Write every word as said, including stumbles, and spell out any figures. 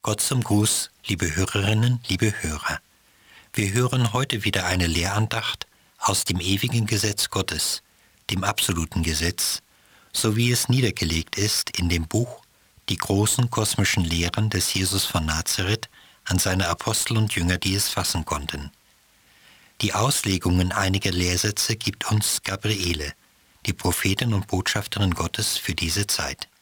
Gott zum Gruß, liebe Hörerinnen, liebe Hörer. Wir hören heute wieder eine Lehrandacht aus dem ewigen Gesetz Gottes, dem absoluten Gesetz, so wie es niedergelegt ist in dem Buch Die großen kosmischen Lehren des Jesus von Nazareth an seine Apostel und Jünger, die es fassen konnten. Die Auslegungen einiger Lehrsätze gibt uns Gabriele, die Prophetin und Botschafterin Gottes für diese Zeit.